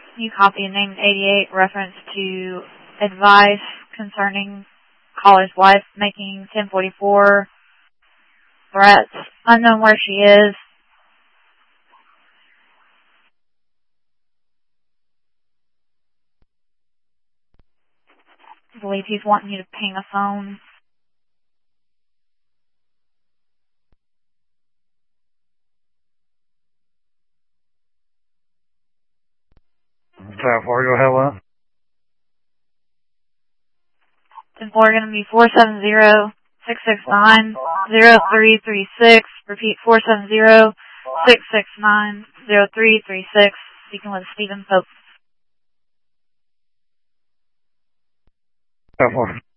You copy a named 88 reference to advice concerning caller's wife making 1044 threats. Unknown where she is. I believe he's wanting you to ping a phone. South Fargo, hello? 10-4 going to be 470-669-0336. Repeat, 470-669-0336. Speaking with Stephen Pope. South Fargo.